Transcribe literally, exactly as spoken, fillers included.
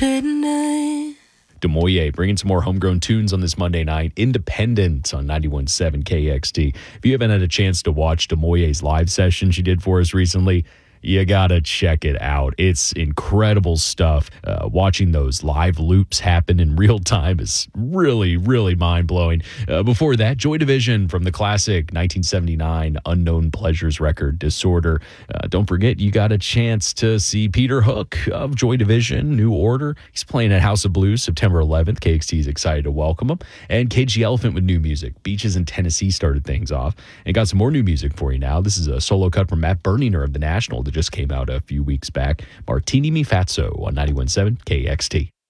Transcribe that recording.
Midnight. Demoye bringing some more homegrown tunes on this Monday night. Independent on ninety-one point seven K X T. If you haven't had a chance to watch Demoye's live session she did for us recently, you gotta check it out. It's incredible stuff. Uh, watching those live loops happen in real time is really, really mind-blowing. Uh, before that, Joy Division from the classic nineteen seventy-nine Unknown Pleasures record, Disorder. Uh, don't forget, you got a chance to see Peter Hook of Joy Division, New Order. He's playing at House of Blues September eleventh. K X T is excited to welcome him. And Cage the Elephant with new music. Beaches in Tennessee started things off. And got some more new music for you now. This is a solo cut from Matt Berninger of The National that just came out a few weeks back. Martini Mi Fatso on ninety-one point seven K X T.